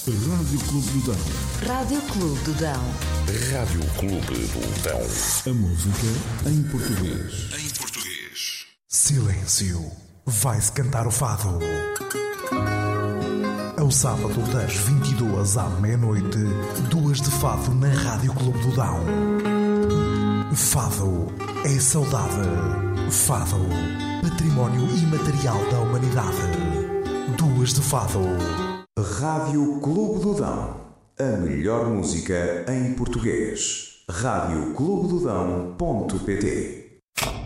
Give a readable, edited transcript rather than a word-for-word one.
Rádio Clube do Dão. Rádio Clube do Dão. Rádio Clube do Dão. A música em português. Em português. Silêncio. Vai-se cantar o fado. Ao sábado das 22 à meia-noite, 2 de fado na Rádio Clube do Dão. Fado é saudade. Fado, património imaterial da humanidade. 2 de fado. Rádio Clube do Dão. A melhor música em português. radioclubedodão.pt